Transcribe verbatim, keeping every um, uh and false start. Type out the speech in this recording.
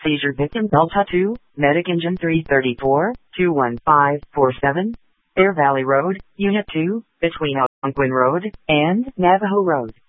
Seizure victim Delta two, Medic Engine three thirty-four, two one five four seven, Bear Valley Road, Unit two, between Algonquin Road and Navajo Road.